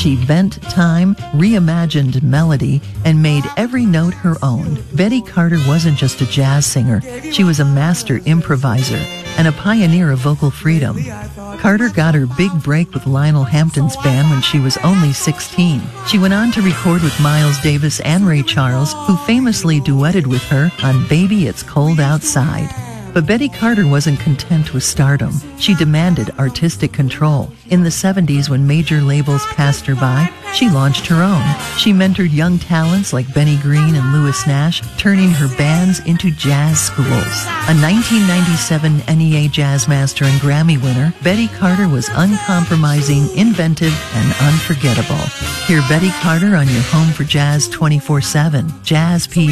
She bent time, reimagined melody, and made every note her own. Betty Carter wasn't just a jazz singer. She was a master improviser and a pioneer of vocal freedom. Carter got her big break with Lionel Hampton's band when she was only 16. She went on to record with Miles Davis and Ray Charles, who famously duetted with her on Baby It's Cold Outside. But Betty Carter wasn't content with stardom. She demanded artistic control. In the 70s, when major labels passed her by, she launched her own. She mentored young talents like Benny Green and Louis Nash, turning her bands into jazz schools. A 1997 NEA Jazz Master and Grammy winner, Betty Carter was uncompromising, inventive, and unforgettable. Hear Betty Carter on your home for jazz 24/7. Jazz PA.